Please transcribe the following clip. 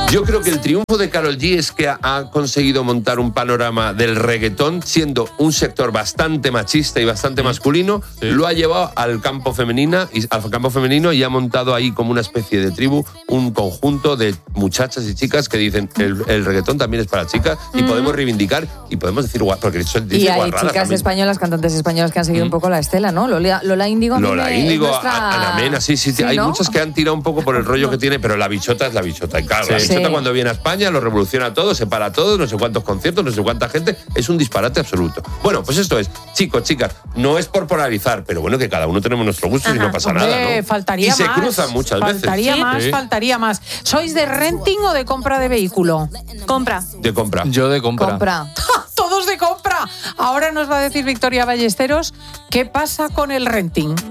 Yo creo que el triunfo de Karol G es que ha conseguido montar un panorama del reggaetón, siendo un sector bastante machista y bastante masculino, lo ha llevado al campo femenino y ha montado ahí como una especie de tribu, un conjunto de muchachas y chicas que dicen el reggaetón también es para chicas y podemos reivindicar y podemos decir porque eso dice y hay guarradas chicas también. españolas, cantantes españolas que han seguido un poco la estela, ¿no? Lola Índigo. Lola Índigo, Ana Mena, sí, hay ¿no? muchas que han tirado un poco por el rollo que tiene, pero la bichota es la bichota. Y claro, la bichota cuando viene a España lo revoluciona todo, se para todo, no sé cuántos conciertos, no sé cuánta gente, es un disparate absoluto. Bueno, pues esto es, chicos, chicas, no es por polarizar, pero bueno, que cada uno tenemos nuestro gusto y no pasa nada, ¿no? Faltaría y se más, cruzan muchas veces. Faltaría más. ¿Sois de renting o de compra de vehículo? Compra. De compra. Yo de compra. Todos de compra. Ahora nos va a decir Victoria Ballesteros qué pasa con el renting.